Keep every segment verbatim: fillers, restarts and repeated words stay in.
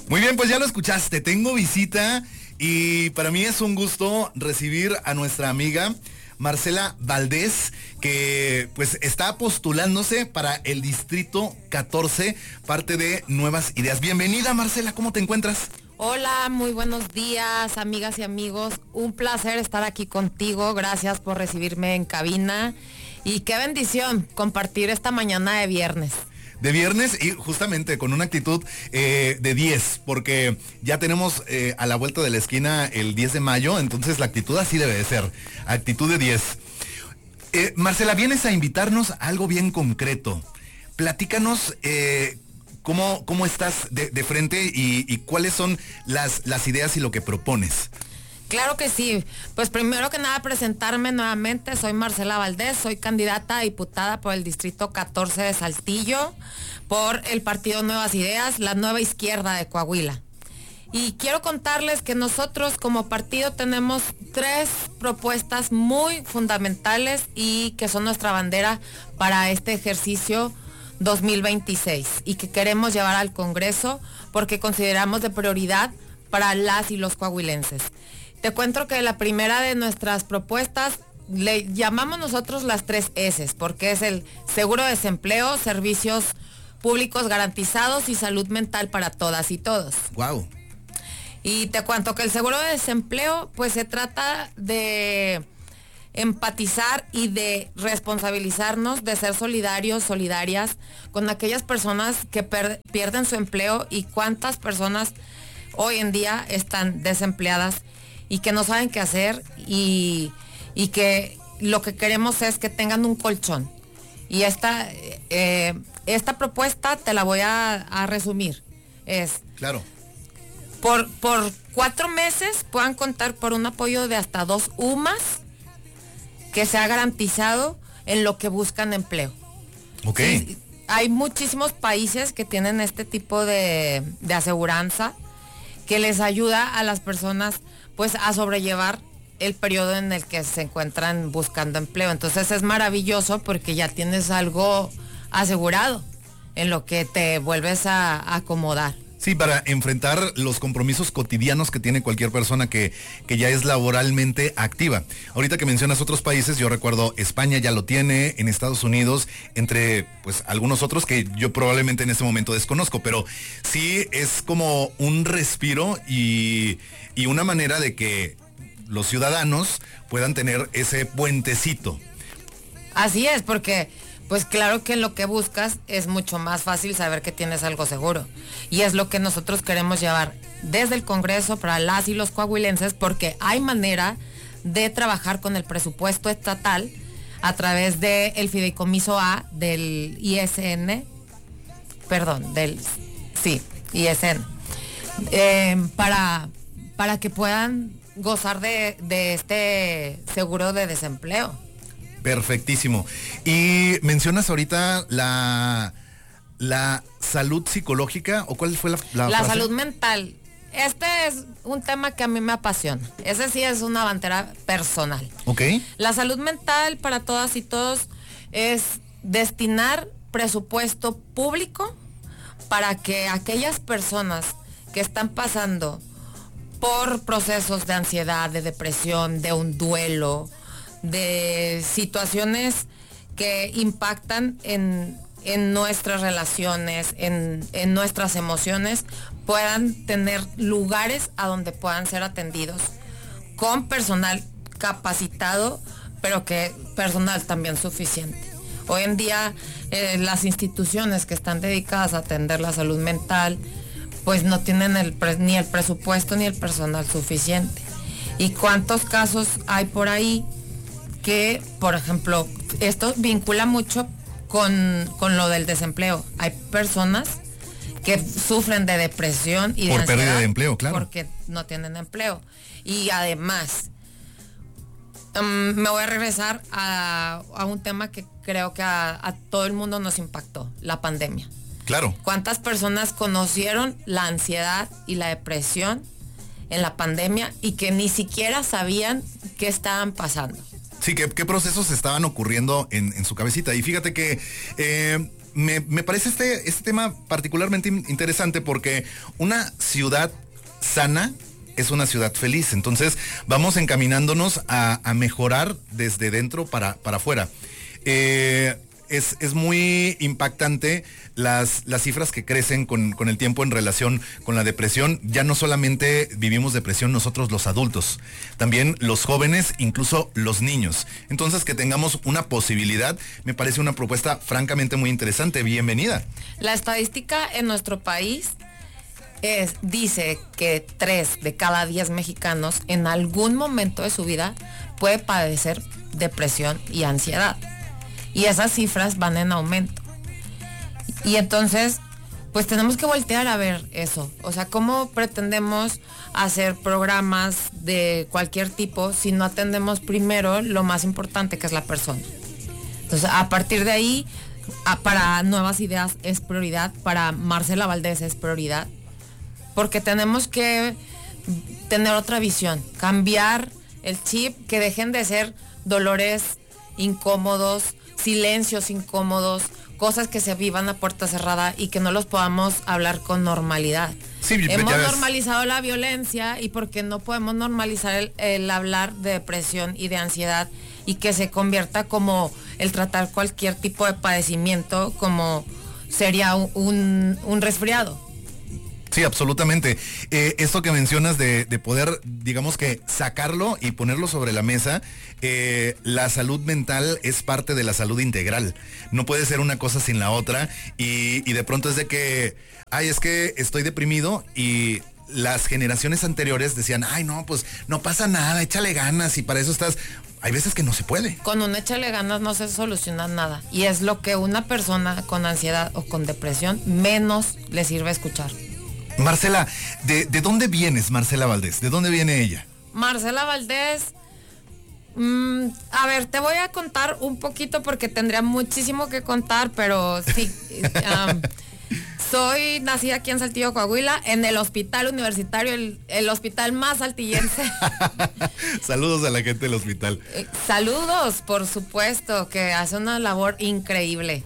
Muy bien, pues ya lo escuchaste, tengo visita y para mí es un gusto recibir a nuestra amiga Marcela Valdés, que pues está postulándose para el Distrito catorce, parte de Nuevas Ideas. Bienvenida, Marcela, ¿cómo te encuentras? Hola, muy buenos días, amigas y amigos. Un placer estar aquí contigo. Gracias por recibirme en cabina. Y qué bendición compartir esta mañana de viernes. De viernes y justamente con una actitud eh, de diez, porque ya tenemos eh, a la vuelta de la esquina el diez de mayo, entonces la actitud así debe de ser, actitud de diez. Eh, Marcela, vienes a invitarnos a algo bien concreto. Platícanos eh, cómo, cómo estás de, de frente y, y cuáles son las, las ideas y lo que propones. Claro que sí. Pues primero que nada presentarme nuevamente. Soy Marcela Valdés, soy candidata a diputada por el Distrito catorce de Saltillo, por el partido Nuevas Ideas, la nueva izquierda de Coahuila. Y quiero contarles que nosotros como partido tenemos tres propuestas muy fundamentales y que son nuestra bandera para este ejercicio dos mil veintiséis y que queremos llevar al Congreso porque consideramos de prioridad para las y los coahuilenses. Te cuento que la primera de nuestras propuestas le llamamos nosotros las tres S, porque es el seguro de desempleo, servicios públicos garantizados y salud mental para todas y todos. Wow. Y te cuento que el seguro de desempleo, pues se trata de empatizar y de responsabilizarnos, de ser solidarios, solidarias con aquellas personas que per- pierden su empleo y cuántas personas hoy en día están desempleadas y que no saben qué hacer y, y que lo que queremos es que tengan un colchón. Y esta, eh, esta propuesta te la voy a, a resumir. Es, claro. Por, por cuatro meses puedan contar por un apoyo de hasta dos U M A S que sea garantizado en lo que buscan empleo. Ok. Sí, hay muchísimos países que tienen este tipo de, de aseguranza que les ayuda a las personas pues a sobrellevar el periodo en el que se encuentran buscando empleo. Entonces es maravilloso porque ya tienes algo asegurado en lo que te vuelves a, a acomodar. Sí, para enfrentar los compromisos cotidianos que tiene cualquier persona que, que ya es laboralmente activa. Ahorita que mencionas otros países, yo recuerdo España ya lo tiene, en Estados Unidos, entre pues algunos otros que yo probablemente en este momento desconozco, pero sí es como un respiro y, y una manera de que los ciudadanos puedan tener ese puentecito. Así es, porque pues claro que lo que buscas es mucho más fácil saber que tienes algo seguro. Y es lo que nosotros queremos llevar desde el Congreso para las y los coahuilenses, porque hay manera de trabajar con el presupuesto estatal a través del fideicomiso A del I S N, perdón, del, sí, I S N, eh, para, para que puedan gozar de, de este seguro de desempleo. Perfectísimo. Y mencionas ahorita la, la salud psicológica, ¿o cuál fue la, la La frase? salud mental. Este es un tema que a mí me apasiona. Ese sí es una bandera personal. Ok. La salud mental para todas y todos es destinar presupuesto público para que aquellas personas que están pasando por procesos de ansiedad, de depresión, de un duelo, de situaciones que impactan en, en nuestras relaciones, en, en nuestras emociones, puedan tener lugares a donde puedan ser atendidos con personal capacitado, pero que personal también suficiente. Hoy en día eh, las instituciones que están dedicadas a atender la salud mental pues no tienen el pre- ni el presupuesto ni el personal suficiente. ¿Y cuántos casos hay por ahí que, por ejemplo, esto vincula mucho con, con lo del desempleo? Hay personas que sufren de depresión y de por ansiedad pérdida de empleo, claro, porque no tienen empleo. Y además, um, me voy a regresar a, a un tema que creo que a, a todo el mundo nos impactó, la pandemia. Claro. ¿Cuántas personas conocieron la ansiedad y la depresión en la pandemia y que ni siquiera sabían qué estaban pasando? Sí, ¿qué, qué procesos estaban ocurriendo en, en su cabecita? Y fíjate que eh, me, me parece este, este tema particularmente interesante porque una ciudad sana es una ciudad feliz. Entonces vamos encaminándonos a, a mejorar desde dentro para, para afuera. Eh, Es, es muy impactante las, las cifras que crecen con, con el tiempo en relación con la depresión. Ya no solamente vivimos depresión nosotros los adultos, también los jóvenes, incluso los niños. Entonces, que tengamos una posibilidad, me parece una propuesta francamente muy interesante. Bienvenida. La estadística en nuestro país es, dice que tres de cada diez mexicanos en algún momento de su vida puede padecer depresión y ansiedad. Y esas cifras van en aumento. Y entonces, pues tenemos que voltear a ver eso. O sea, ¿cómo pretendemos hacer programas de cualquier tipo si no atendemos primero lo más importante, que es la persona? Entonces, a partir de ahí, a, para Nuevas Ideas es prioridad, para Marcela Valdés es prioridad, porque tenemos que tener otra visión, cambiar el chip, que dejen de ser dolores incómodos, silencios incómodos, cosas que se vivan a puerta cerrada y que no los podamos hablar con normalidad. Sí, hemos normalizado la violencia, y porque no podemos normalizar el, el hablar de depresión y de ansiedad, y que se convierta como el tratar cualquier tipo de padecimiento como sería un, un resfriado. Sí, absolutamente. Eh, esto que mencionas de, de poder, digamos que sacarlo y ponerlo sobre la mesa, eh, la salud mental es parte de la salud integral. No puede ser una cosa sin la otra, y, y de pronto es de que, ay, es que estoy deprimido, y las generaciones anteriores decían, ay, no, pues no pasa nada, échale ganas, y para eso estás... Hay veces que no se puede. Con un échale ganas no se soluciona nada, y es lo que una persona con ansiedad o con depresión menos le sirve escuchar. Marcela, ¿de, ¿de dónde vienes, Marcela Valdés? ¿De dónde viene ella? Marcela Valdés, mmm, a ver, te voy a contar un poquito porque tendría muchísimo que contar, pero sí. um, soy nacida aquí en Saltillo, Coahuila, en el hospital universitario, el, el hospital más saltillense. Saludos a la gente del hospital. Eh, saludos, por supuesto, que hace una labor increíble.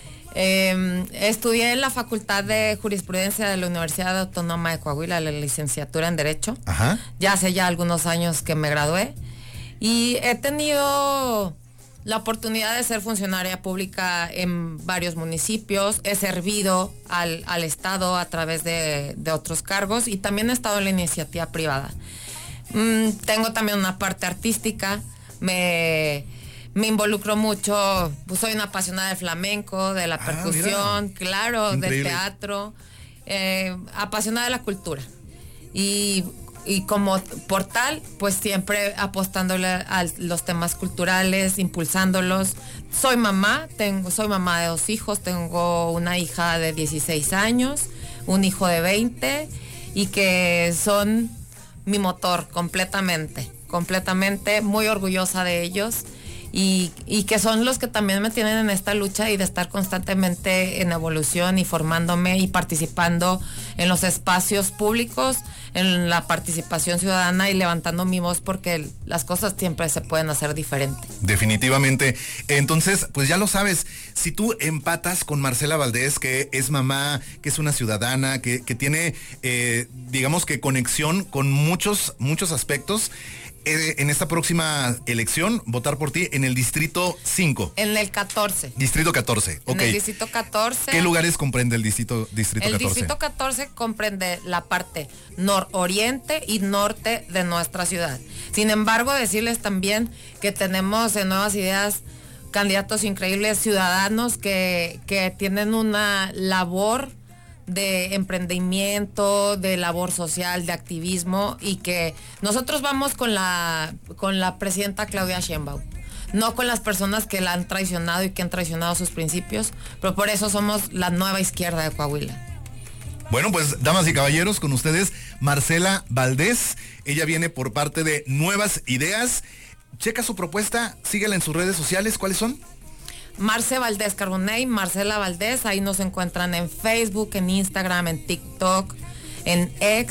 Eh, estudié en la Facultad de Jurisprudencia de la Universidad Autónoma de Coahuila, la licenciatura en Derecho. Ajá. Ya hace ya algunos años que me gradué, y he tenido la oportunidad de ser funcionaria pública en varios municipios. He servido al, al Estado a través de, de otros cargos, y también he estado en la iniciativa privada. Mm, tengo también una parte artística, me... Me involucro mucho, pues soy una apasionada del flamenco, de la percusión, ah, claro, increíble. Del teatro, eh, apasionada de la cultura. Y, y como por tal, pues siempre apostándole a los temas culturales, impulsándolos. Soy mamá, tengo, soy mamá de dos hijos, tengo una hija de dieciséis años, un hijo de veinte, y que son mi motor completamente, completamente, muy orgullosa de ellos. Y, y que son los que también me tienen en esta lucha, y de estar constantemente en evolución y formándome y participando en los espacios públicos, en la participación ciudadana, y levantando mi voz, porque las cosas siempre se pueden hacer diferente. Definitivamente. Entonces, pues ya lo sabes, si tú empatas con Marcela Valdés, que es mamá, que es una ciudadana, que, que tiene, eh, digamos que conexión con muchos, muchos aspectos, en esta próxima elección, votar por ti en el distrito cinco. En el catorce. Distrito catorce, ok. En el distrito catorce. ¿Qué lugares comprende el distrito, distrito el catorce? El distrito catorce comprende la parte nororiente y norte de nuestra ciudad. Sin embargo, decirles también que tenemos en Nuevas Ideas candidatos increíbles, ciudadanos que, que tienen una labor de emprendimiento, de labor social, de activismo, y que nosotros vamos con la con la presidenta Claudia Sheinbaum, no con las personas que la han traicionado y que han traicionado sus principios, pero por eso somos la nueva izquierda de Coahuila. Bueno, pues, damas y caballeros, con ustedes Marcela Valdés. Ella viene por parte de Nuevas Ideas. Checa su propuesta, síguela en sus redes sociales. ¿Cuáles son? Marce Valdés Carbonell, Marcela Valdés, ahí nos encuentran en Facebook, en Instagram, en TikTok, en X,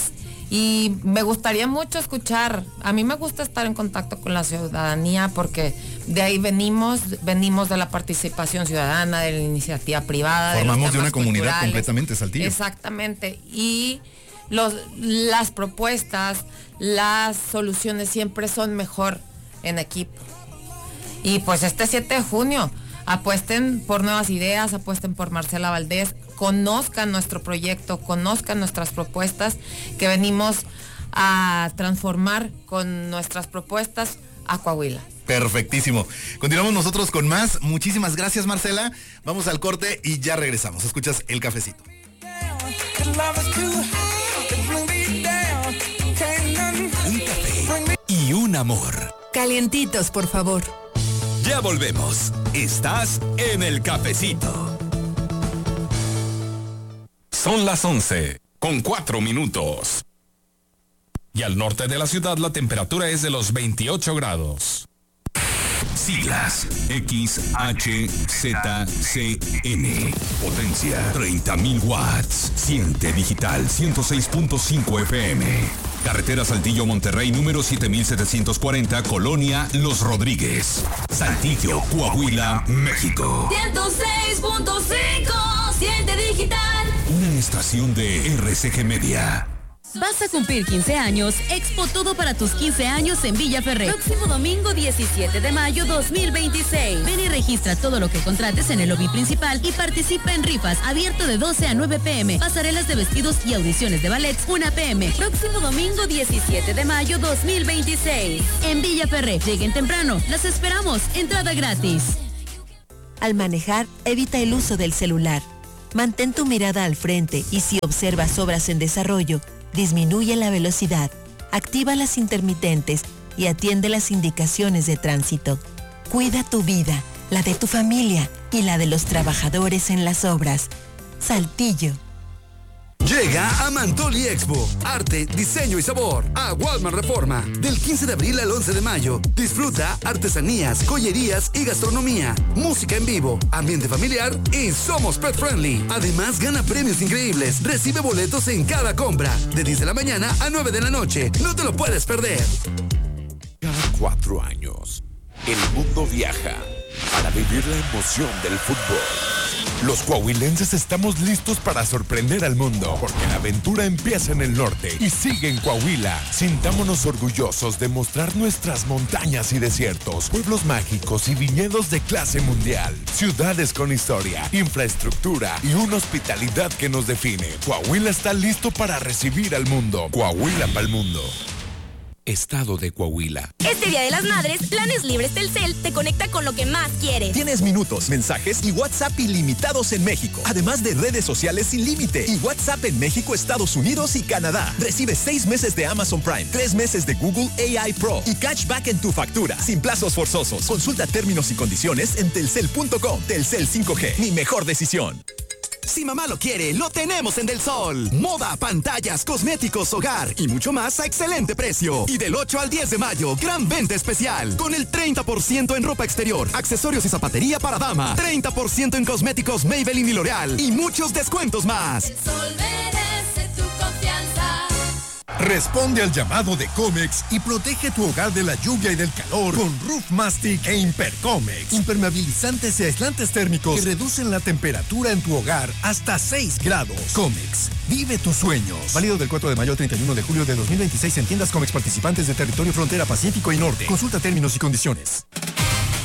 Y me gustaría mucho escuchar, a mí me gusta estar en contacto con la ciudadanía porque de ahí venimos, venimos de la participación ciudadana, de la iniciativa privada. Formamos de, de una culturales. comunidad completamente, Saltillo. Exactamente, y los, las propuestas, las soluciones siempre son mejor en equipo. Y pues este siete de junio, apuesten por nuevas ideas, apuesten por Marcela Valdés, conozcan nuestro proyecto, conozcan nuestras propuestas que venimos a transformar con nuestras propuestas a Coahuila. Perfectísimo. Continuamos nosotros con más. Muchísimas gracias, Marcela. Vamos al corte y ya regresamos. Escuchas El Cafecito. Un café y un amor. Calientitos, por favor. Ya volvemos. Estás en El Cafecito. Son las once, con cuatro minutos. Y al norte de la ciudad la temperatura es de los veintiocho grados. Siglas X H Z C N. Potencia treinta mil watts. Siente digital ciento seis punto cinco F M. Carretera Saltillo Monterrey número siete mil setecientos cuarenta, Colonia Los Rodríguez. Saltillo, Coahuila, México. ciento seis punto cinco. Siente digital. Una estación de R C G Media. Vas a cumplir quince años, Expo Todo para tus quince años en Villa Ferré. Próximo domingo diecisiete de mayo dos mil veintiséis. Ven y registra todo lo que contrates en el lobby principal y participa en rifas, abierto de doce a nueve pm, pasarelas de vestidos y audiciones de ballets, una pm. Próximo domingo diecisiete de mayo dos mil veintiséis. En Villa Ferré, lleguen temprano, las esperamos, entrada gratis. Al manejar, evita el uso del celular. Mantén tu mirada al frente y si observas obras en desarrollo, disminuye la velocidad, activa las intermitentes y atiende las indicaciones de tránsito. Cuida tu vida, la de tu familia y la de los trabajadores en las obras. Saltillo. Llega a Mantoli Expo, arte, diseño y sabor, a Walmart Reforma, del quince de abril al once de mayo. Disfruta artesanías, joyerías y gastronomía, música en vivo, ambiente familiar y somos pet friendly. Además, gana premios increíbles, recibe boletos en cada compra, de diez de la mañana a nueve de la noche. No te lo puedes perder. Cada cuatro años, el mundo viaja para vivir la emoción del fútbol. Los coahuilenses estamos listos para sorprender al mundo, porque la aventura empieza en el norte y sigue en Coahuila. Sintámonos orgullosos de mostrar nuestras montañas y desiertos, pueblos mágicos y viñedos de clase mundial, ciudades con historia, infraestructura y una hospitalidad que nos define. Coahuila está listo para recibir al mundo. Coahuila pa'l mundo. Estado de Coahuila. Este Día de las Madres, Planes Libres Telcel te conecta con lo que más quieres. Tienes minutos, mensajes y WhatsApp ilimitados en México. Además de redes sociales sin límite. Y WhatsApp en México, Estados Unidos y Canadá. Recibe seis meses de Amazon Prime, tres meses de Google A I Pro y cashback en tu factura. Sin plazos forzosos. Consulta términos y condiciones en telcel punto com. Telcel cinco G. Mi mejor decisión. Si mamá lo quiere, lo tenemos en Del Sol. Moda, pantallas, cosméticos, hogar y mucho más a excelente precio. Y del ocho al diez de mayo, gran venta especial. Con el treinta por ciento en ropa exterior, accesorios y zapatería para dama. treinta por ciento en cosméticos Maybelline y L'Oreal. Y muchos descuentos más. El Sol merece tu confianza. Responde al llamado de Comex y protege tu hogar de la lluvia y del calor con Roof Mastic e Impercomex. Impermeabilizantes y aislantes térmicos que reducen la temperatura en tu hogar hasta seis grados. Comex, vive tus sueños. Válido del cuatro de mayo al treinta y uno de julio de dos mil veintiséis en tiendas Comex participantes de territorio frontera Pacífico y Norte. Consulta términos y condiciones.